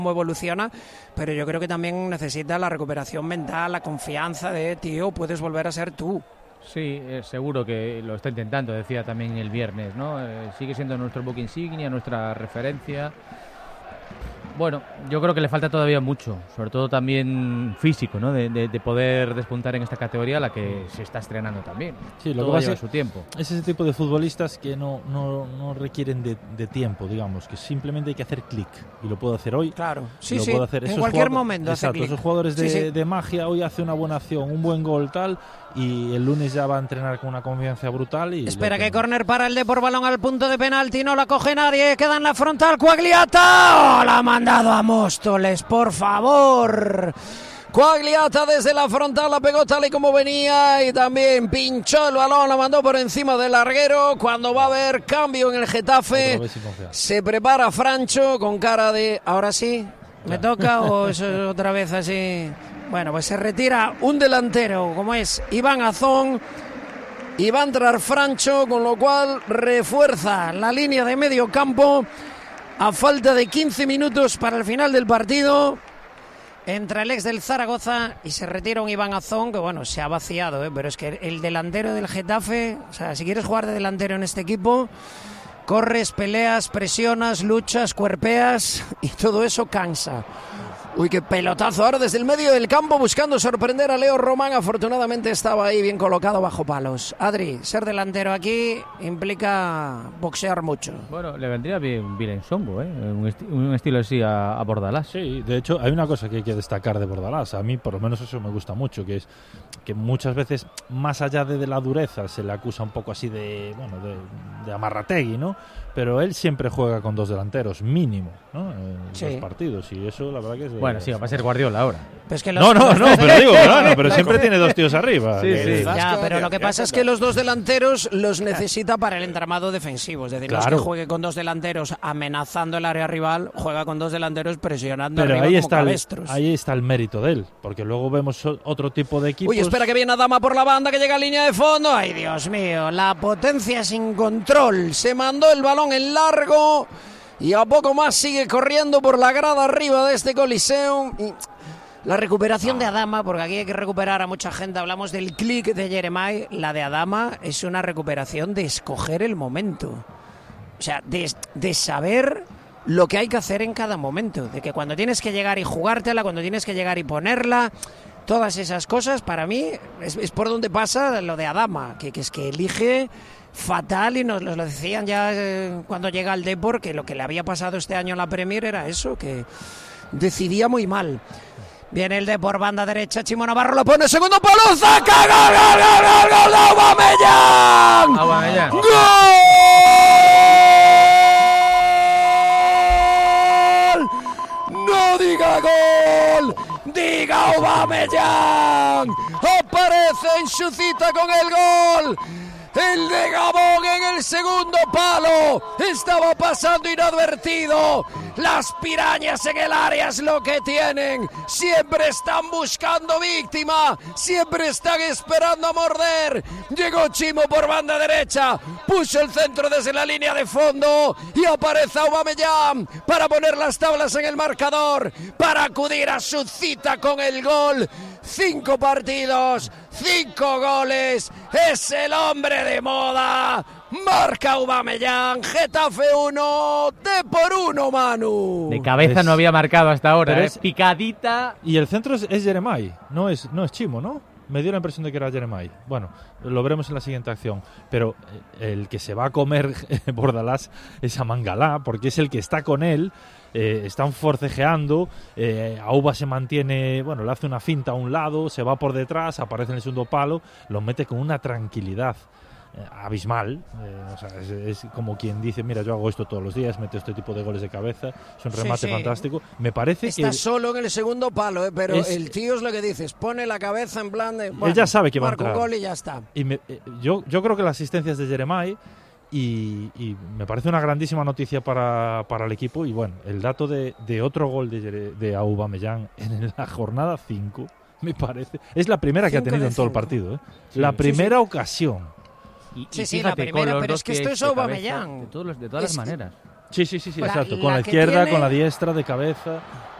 cómo evoluciona, pero yo creo que también necesita la recuperación mental, la confianza de, tío, puedes volver a ser tú. Sí, seguro que lo está intentando, decía también el viernes, ¿no? Sigue siendo nuestro buque insignia, nuestra referencia. Bueno, yo creo que le falta todavía mucho, sobre todo también físico, ¿no? De poder despuntar en esta categoría, la que se está estrenando también. Sí, lo todo que pasa lleva su tiempo. Es ese tipo de futbolistas que no requieren de tiempo, digamos, que simplemente hay que hacer clic, y lo puedo hacer hoy. Claro, sí, lo sí, puedo hacer. en cualquier momento hace exacto, clic. esos jugadores de magia, hoy hace una buena acción, un buen gol, tal, y el lunes ya va a entrenar con una confianza brutal. Y espera que córner para el Depor, balón al punto de penalti, no la coge nadie, queda en la frontal, Quagliata, la ha mandado a Móstoles, por favor. Quagliata desde la frontal la pegó tal y como venía y también pinchó el balón, la mandó por encima del larguero. Cuando va a haber cambio en el Getafe, se prepara Francho con cara de ahora sí, ¿me toca o es otra vez así? Bueno, pues se retira un delantero como es Iván Azón y va a entrar Francho, con lo cual refuerza la línea de medio campo a falta de 15 minutos para el final del partido. Entra el ex del Zaragoza y se retira un Iván Azón que, bueno, se ha vaciado, pero es que el delantero del Getafe, o sea, si quieres jugar de delantero en este equipo, corres, peleas, presionas, luchas, cuerpeas y todo eso cansa. Uy, qué pelotazo ahora desde el medio del campo buscando sorprender a Leo Román. Afortunadamente estaba ahí bien colocado bajo palos. Adri, ser delantero aquí implica boxear mucho. Bueno, le vendría bien Vilensongo, un estilo así a Bordalás. Sí, de hecho hay una cosa que hay que destacar de Bordalás. A mí por lo menos eso me gusta mucho, que es que muchas veces, más allá de la dureza, se le acusa un poco así de amarrategui, ¿no? Pero él siempre juega con dos delanteros, mínimo, ¿no? En los partidos, y eso la verdad que es... Bueno, sí, va a ser Guardiola ahora. Pues que no, pero digo, claro, pero siempre tiene dos tíos arriba. Sí. Ya, pero lo que pasa es que los dos delanteros los necesita para el entramado defensivo. Es decir, claro. No es que juegue con dos delanteros amenazando el área rival, juega con dos delanteros presionando pero arriba ahí como está cabestros. Ahí está el mérito de él, porque luego vemos otro tipo de equipos... Uy, espera que viene Adama por la banda, que llega a línea de fondo. Ay, Dios mío, la potencia sin control. Se mandó el balón en largo y a poco más sigue corriendo por la grada arriba de este Coliseum. La recuperación de Adama, porque aquí hay que recuperar a mucha gente. Hablamos del clic de Jeremai. La de Adama es una recuperación de escoger el momento. O sea, de saber lo que hay que hacer en cada momento. De que cuando tienes que llegar y jugártela, cuando tienes que llegar y ponerla, todas esas cosas, para mí, es por donde pasa lo de Adama, que es que elige fatal, y nos lo decían ya cuando llega al Depor, que lo que le había pasado este año en la Premier era eso, que decidía muy mal. Viene el Depor, banda derecha, Chimo Navarro lo pone, segundo palo, ¡saca! ¡Gol de Aubameyang! ¡Gol! ¡No diga gol! ¡Diga Aubameyang! Aparece en su cita con el gol. El de Gabón en el segundo palo. Estaba pasando inadvertido. Las pirañas en el área es lo que tienen. Siempre están buscando víctima. Siempre están esperando a morder. Llegó Chimo por banda derecha. Puso el centro desde la línea de fondo. Y aparece Aubameyang para poner las tablas en el marcador. Para acudir a su cita con el gol. 5 partidos, 5 goles, es el hombre de moda, marca Aubameyang, Getafe 1, Depor 1, Manu. De cabeza no había marcado hasta ahora, picadita. Y el centro es Jeremai, no es Chimo, ¿no? Me dio la impresión de que era Jeremai. Bueno, lo veremos en la siguiente acción. Pero el que se va a comer Bordalás es a Mangala, porque es el que está con él. Están forcejeando. Auba se mantiene, bueno, le hace una finta a un lado, se va por detrás, aparece en el segundo palo, lo mete con una tranquilidad abismal. O sea, es como quien dice, mira, yo hago esto todos los días, meto este tipo de goles de cabeza, es un remate fantástico. Me parece está solo en el segundo palo, pero el tío es lo que dices, pone la cabeza en plan de, bueno, él ya sabe que va a entrar, marca un gol y ya está. Y yo creo que la asistencia es de Jeremai, y me parece una grandísima noticia para el equipo. Y bueno, el dato de otro gol de Aubameyang en la jornada 5, me parece, es la primera que ha tenido en todo el partido, La primera ocasión. Sí, la primera, pero es que esto es Aubameyang. De todas las maneras. Sí, La- exacto. Con la la que izquierda, tiene- con la diestra, de cabeza.